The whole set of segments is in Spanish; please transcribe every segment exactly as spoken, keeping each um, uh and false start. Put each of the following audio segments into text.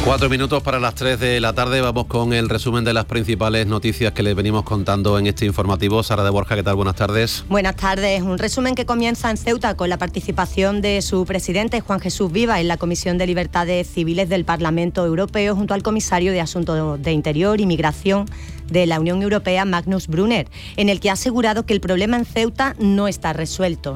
Cuatro minutos para las tres de la tarde. Vamos con el resumen de las principales noticias que les venimos contando en este informativo. Sara de Borja, ¿qué tal? Buenas tardes. Buenas tardes. Un resumen que comienza en Ceuta con la participación de su presidente, Juan Jesús Viva, en la Comisión de Libertades Civiles del Parlamento Europeo, junto al comisario de Asuntos de Interior y Migración de la Unión Europea, Magnus Brunner, en el que ha asegurado que el problema en Ceuta no está resuelto.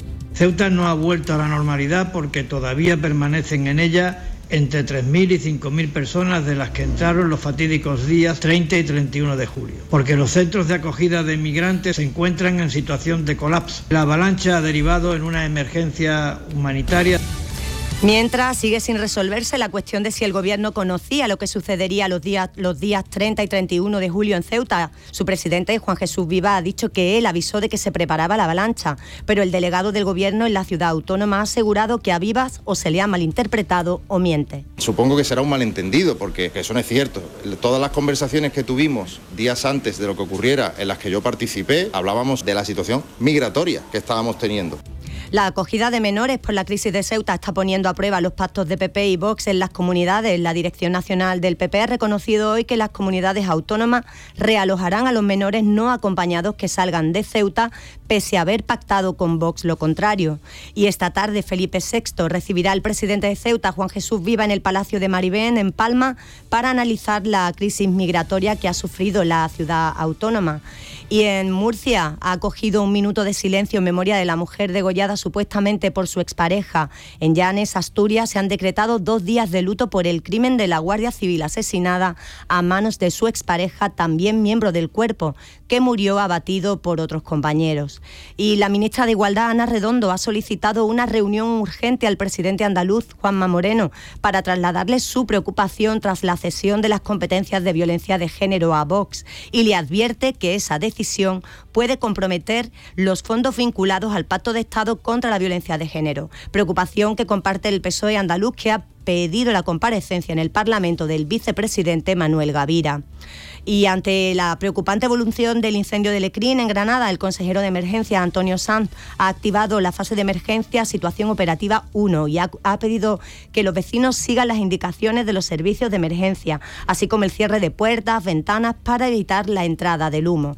Ceuta no ha vuelto a la normalidad porque todavía permanecen en ella entre tres mil y cinco mil personas, de las que entraron los fatídicos días treinta y treinta y uno de julio, porque los centros de acogida de migrantes se encuentran en situación de colapso. La avalancha ha derivado en una emergencia humanitaria. Mientras, sigue sin resolverse la cuestión de si el Gobierno conocía lo que sucedería los días, los días treinta y treinta y uno de julio en Ceuta. Su presidente, Juan Jesús Viva, ha dicho que él avisó de que se preparaba la avalancha, pero el delegado del Gobierno en la ciudad autónoma ha asegurado que a Vivas o se le ha malinterpretado o miente. Supongo que será un malentendido, porque eso no es cierto. Todas las conversaciones que tuvimos días antes de lo que ocurriera, en las que yo participé, hablábamos de la situación migratoria que estábamos teniendo. La acogida de menores por la crisis de Ceuta está poniendo a prueba los pactos de P P y Vox en las comunidades. La Dirección Nacional del P P ha reconocido hoy que las comunidades autónomas realojarán a los menores no acompañados que salgan de Ceuta, pese a haber pactado con Vox lo contrario. Y esta tarde Felipe sexto recibirá al presidente de Ceuta, Juan Jesús Viva, en el Palacio de Maribén, en Palma, para analizar la crisis migratoria que ha sufrido la ciudad autónoma. Y en Murcia ha acogido un minuto de silencio en memoria de la mujer degollada supuestamente por su expareja. En Llanes, Asturias, se han decretado dos días de luto por el crimen de la Guardia Civil asesinada a manos de su expareja, también miembro del cuerpo, que murió abatido por otros compañeros. Y la ministra de Igualdad, Ana Redondo, ha solicitado una reunión urgente al presidente andaluz, Juanma Moreno, para trasladarle su preocupación tras la cesión de las competencias de violencia de género a Vox, y le advierte que esa decisión puede comprometer los fondos vinculados al Pacto de Estado contra la violencia de género. Preocupación que comparte el P S O E andaluz, que ha pedido la comparecencia en el Parlamento del vicepresidente Manuel Gavira. Y ante la preocupante evolución del incendio de Lecrín en Granada, el consejero de emergencia, Antonio Sanz, ha activado la fase de emergencia Situación Operativa uno y ha, ha pedido que los vecinos sigan las indicaciones de los servicios de emergencia, así como el cierre de puertas, ventanas, para evitar la entrada del humo.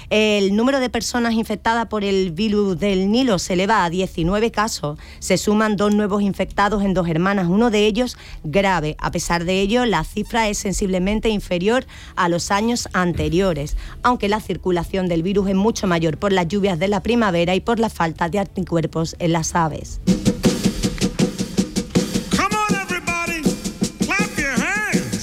El número de personas infectadas por el virus del Nilo se eleva a diecinueve casos. Se suman dos nuevos infectados en Dos Hermanas, uno de ellos grave. A pesar de ello, la cifra es sensiblemente inferior a los años anteriores, aunque la circulación del virus es mucho mayor por las lluvias de la primavera y por la falta de anticuerpos en las aves.